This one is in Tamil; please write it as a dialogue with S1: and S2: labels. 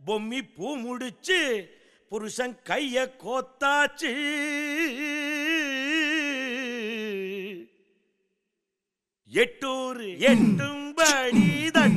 S1: பொம்மி பூ முடிச்சு புருஷன் கைய கோத்தாச்சு. எட்டூர் எட்டும்படி தட்டு